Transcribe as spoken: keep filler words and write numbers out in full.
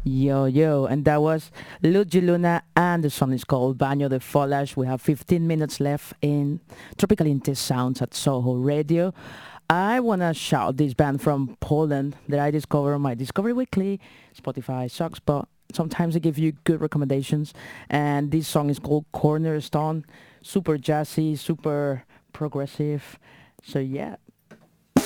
Yo, yo, and that was Luigi Luna, and the song is called Baño de Foliage. We have fifteen minutes left in Tropical Intense Sounds at Soho Radio. I want to shout this band from Poland that I discovered on my Discovery Weekly. Spotify sucks, but sometimes they give you good recommendations. And this song is called Cornerstone. Super jazzy, super progressive. So yeah,